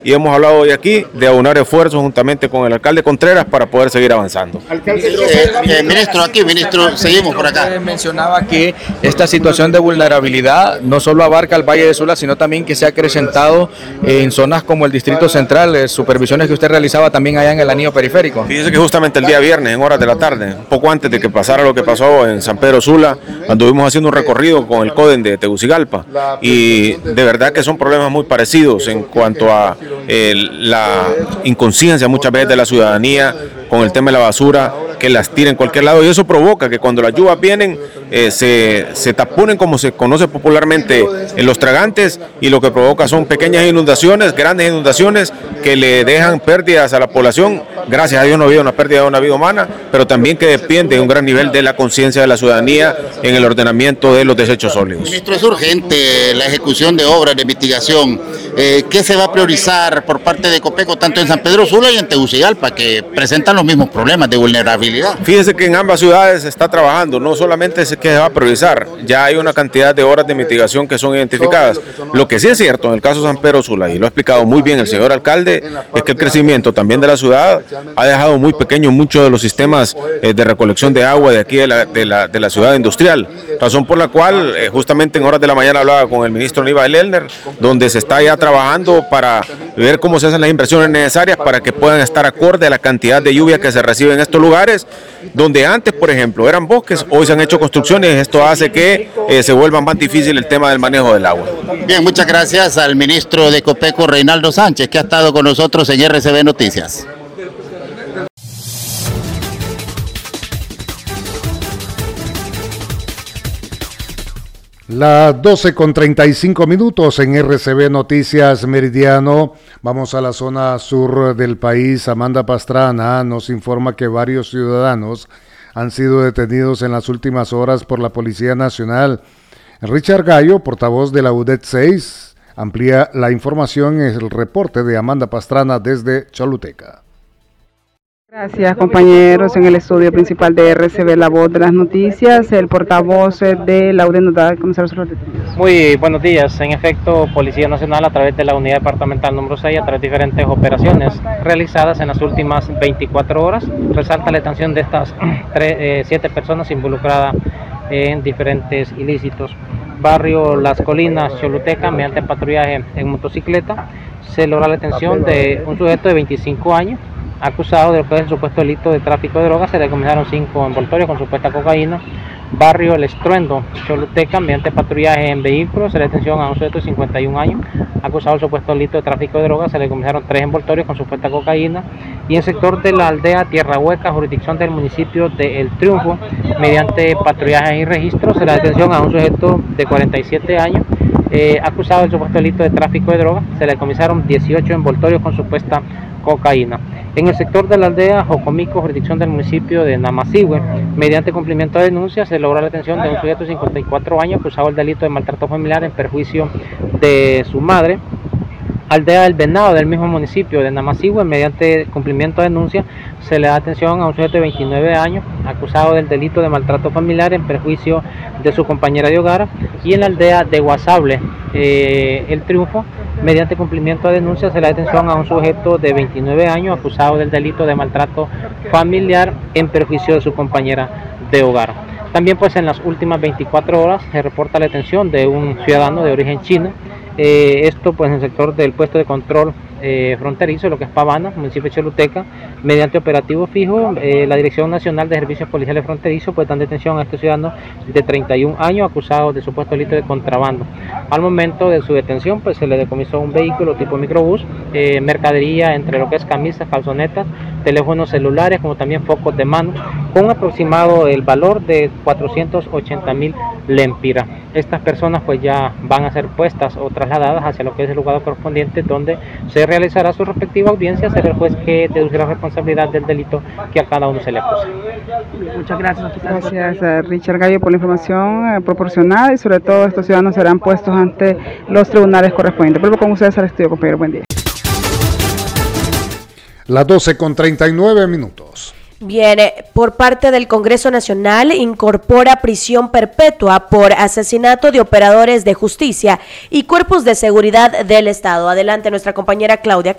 Y hemos hablado hoy aquí de aunar esfuerzos juntamente con el alcalde Contreras para poder seguir avanzando. Ministro, seguimos por acá. Mencionaba que esta situación de vulnerabilidad no solo abarca el Valle de Sula, sino también que se ha acrecentado en zonas como el Distrito Central, supervisiones que usted realizaba también allá en el anillo periférico. Fíjese que justamente el día viernes, en horas de la tarde, un poco antes de que pasara lo que pasó en San Pedro Sula, anduvimos haciendo un recorrido con el CODEN de Tegucigalpa, y de verdad que son problemas muy parecidos en cuanto a la inconsciencia muchas veces de la ciudadanía con el tema de la basura, que las tira en cualquier lado, y eso provoca que cuando las lluvias vienen se taponen, como se conoce popularmente, en los tragantes, y lo que provoca son pequeñas inundaciones, grandes inundaciones que le dejan pérdidas a la población. Gracias a Dios no ha habido una pérdida de una vida humana, pero también que depende de un gran nivel de la conciencia de la ciudadanía en el ordenamiento de los desechos sólidos. Ministro, es urgente la ejecución de obras de mitigación. ¿Qué se va a priorizar por parte de Copeco, tanto en San Pedro Sula y en Tegucigalpa, que presentan los mismos problemas de vulnerabilidad? Fíjese que en ambas ciudades se está trabajando, no solamente es que se va a priorizar, ya hay una cantidad de obras de mitigación que son identificadas. Lo que sí es cierto en el caso de San Pedro Sula, y lo ha explicado muy bien el señor alcalde, es que el crecimiento también de la ciudad ha dejado muy pequeños muchos de los sistemas de recolección de agua de aquí de la ciudad industrial, razón por la cual justamente en horas de la mañana hablaba con el ministro Aníbal Elner, donde se está ya trabajando para ver cómo se hacen las inversiones necesarias para que puedan estar acorde a la cantidad de lluvia que se recibe en estos lugares, donde antes, por ejemplo, eran bosques, hoy se han hecho construcciones. Esto hace que se vuelva más difícil el tema del manejo del agua. Bien, muchas gracias al ministro de Copeco, Reinaldo Sánchez, que ha estado con nosotros en RCB Noticias. Las 12:35 en RCB Noticias Meridiano. Vamos a la zona sur del país. Amanda Pastrana nos informa que varios ciudadanos han sido detenidos en las últimas horas por la Policía Nacional. Richard Gallo, portavoz de la UDET 6, amplía la información en el reporte de Amanda Pastrana desde Choluteca. Gracias, compañeros. En el estudio principal de RCB, La Voz de las Noticias, el portavoz de la UDET nos da a conocer los detenidos. Muy buenos días. En efecto, Policía Nacional, a través de la Unidad Departamental número 6, a través de diferentes operaciones realizadas en las últimas 24 horas, resalta la detención de estas 7 personas involucradas en diferentes ilícitos. Barrio Las Colinas, Choluteca, mediante patrullaje en motocicleta, se logra la detención de un sujeto de 25 años, acusado de lo que es el supuesto delito de tráfico de drogas. Se le decomisaron 5 envoltorios con supuesta cocaína. Barrio El Estruendo, Choluteca, mediante patrullaje en vehículos, se le detención a un sujeto de 51 años, acusado del supuesto delito de tráfico de drogas. Se le decomisaron 3 envoltorios con supuesta cocaína. Y en el sector de la aldea Tierra Hueca, jurisdicción del municipio de El Triunfo, mediante patrullaje y registro, se le detención a un sujeto de 47 años, acusado del supuesto delito de tráfico de drogas. Se le decomisaron 18 envoltorios con supuesta cocaína. En el sector de la aldea Jocomico, jurisdicción del municipio de Namasihue, mediante cumplimiento de denuncia, se logró la detención de un sujeto de 54 años acusado del delito de maltrato familiar en perjuicio de su madre. Aldea del Venado, del mismo municipio de Namasihue, mediante cumplimiento de denuncia, se le da atención a un sujeto de 29 años acusado del delito de maltrato familiar en perjuicio de su compañera de hogar. Y en la aldea de Guasable, El Triunfo, mediante cumplimiento de denuncia, se le da atención a un sujeto de 29 años acusado del delito de maltrato familiar en perjuicio de su compañera de hogar. También pues en las últimas 24 horas se reporta la detención de un ciudadano de origen chino. Esto pues en el sector del puesto de control fronterizo, lo que es Pavana, municipio de Choluteca, mediante operativo fijo, la Dirección Nacional de Servicios Policiales Fronterizos pues dan detención a este ciudadano de 31 años acusado de supuesto delito de contrabando. Al momento de su detención pues se le decomisó un vehículo tipo microbús, mercadería entre lo que es camisas, calzonetas, teléfonos celulares, como también focos de mano, con un aproximado el valor de 480.000 lempiras. Estas personas pues ya van a ser puestas o trasladadas hacia lo que es el lugar correspondiente, donde se realizará su respectiva audiencia, será el juez que deducirá responsabilidad del delito que a cada uno se le acusa. Muchas gracias. Gracias a Richard Gallo por la información proporcionada, y sobre todo estos ciudadanos serán puestos ante los tribunales correspondientes. Vuelvo con ustedes al estudio, compañero. Buen día. Las 12:39. Bien, por parte del Congreso Nacional incorpora prisión perpetua por asesinato de operadores de justicia y cuerpos de seguridad del Estado. Adelante nuestra compañera Claudia.